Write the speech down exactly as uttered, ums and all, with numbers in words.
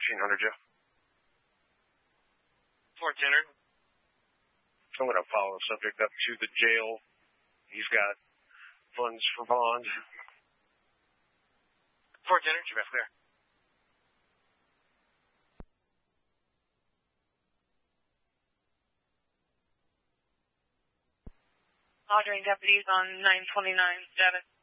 fourteen hundred, Jeff. fourteen hundred. I'm going to follow the subject up to the jail. He's got funds for bond. fourteen hundred, Jeff, clear. Ordering deputies on nine twenty-nine, status.